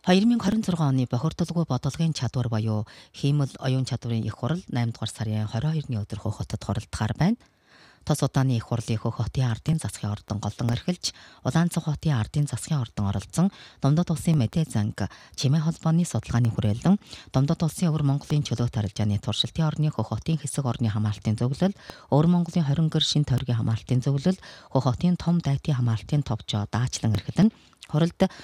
2026 оны бохирдолгүй бодлогын чадвар буюу хиймэл оюун чадварын их хурал 8 дугаар сарын 22-ны өдөр Хөх хотод хоролдохоор байна. Тос удааны их хурлыг Хөх хотын ардын засгийн ордон голлон эрхэлж, Улаанцах хотын ардын засгийн ордон оролцсон Домдод улсын мэдээ занг чимээ холбооны судалгааны хүрээлэн Домдод улсын Өвөр Монголын чөлөөт арилжааны туршилтын орны Хөх хотын хэсэг орны хамгаалтын зөвлөл, Өвөр Монголын 20 гэр шин тойргийн хамгаалтын зөвлөл, Хөх хотын том дайтын хамгаалтын товчоо даачлан эрхэлнэ. Хоролд